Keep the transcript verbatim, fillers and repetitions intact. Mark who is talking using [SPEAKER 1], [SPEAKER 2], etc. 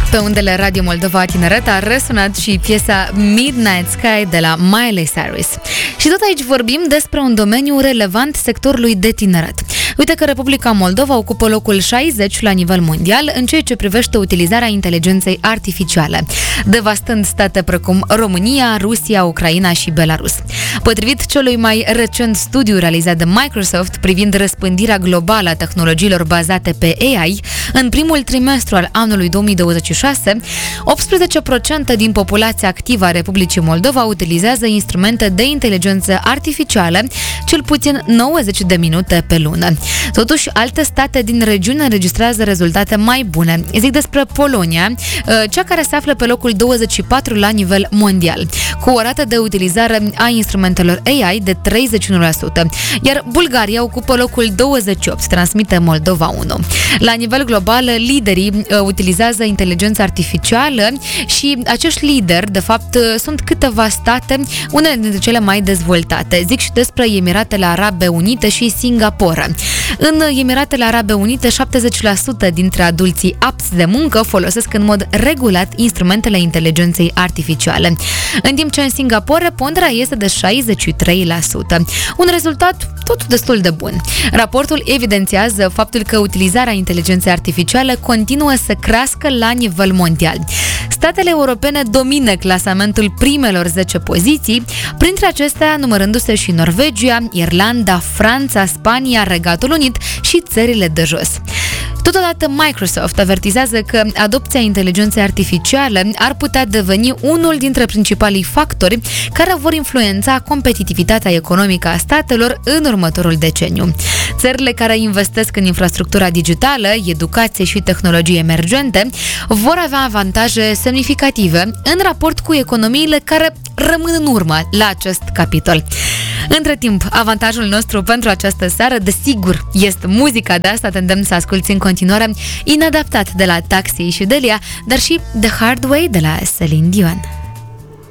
[SPEAKER 1] Pe undele Radio Moldova Tineret a răsunat și piesa Midnight Sky de la Miley Cyrus. Și tot aici vorbim despre un domeniu relevant sectorului de tineret. Uite că Republica Moldova ocupă locul șaizeci la nivel mondial în ceea ce privește utilizarea inteligenței artificiale, devastând state precum România, Rusia, Ucraina și Belarus. Potrivit celui mai recent studiu realizat de Microsoft privind răspândirea globală a tehnologiilor bazate pe A I, în primul trimestru al anului două mii douăzeci și șase, optsprezece la sută din populația activă a Republicii Moldova utilizează instrumente de inteligență artificială cel puțin nouăzeci de minute pe lună. Totuși, alte state din regiune înregistrează rezultate mai bune. Zic despre Polonia, cea care se află pe locul douăzeci și patru la nivel mondial, cu o rată de utilizare a instrumentelor A I de treizeci și unu la sută, iar Bulgaria ocupă locul douăzeci și opt, transmite Moldova unu. La nivel global, liderii utilizează inteligența artificială și acești lideri, de fapt, sunt câteva state, unele dintre cele mai dezvoltate. Zic și despre Emiratele Arabe Unite și Singapore. În Emiratele Arabe Unite, șaptezeci la sută dintre adulții apți de muncă folosesc în mod regulat instrumentele inteligenței artificiale, în timp ce în Singapore ponderea este de șaizeci și trei la sută. Un rezultat tot destul de bun. Raportul evidențiază faptul că utilizarea inteligenței artificiale continuă să crească la nivel mondial. Statele europene domină clasamentul primelor zece poziții, printre acestea numărându-se și Norvegia, Irlanda, Franța, Spania, Regatul Unit și țările de jos. Totodată, Microsoft avertizează că adopția inteligenței artificiale ar putea deveni unul dintre principalii factori care vor influența competitivitatea economică a statelor în următorul deceniu. Țările care investesc în infrastructura digitală, educație și tehnologii emergente vor avea avantaje semnificative în raport cu economiile care rămân în urmă la acest capitol. Între timp, avantajul nostru pentru această seară, desigur, este muzica. De asta te îndemn să asculți în continuare Inadaptat de la Taxi și Delia, dar și The Hard Way de la Celine Dion.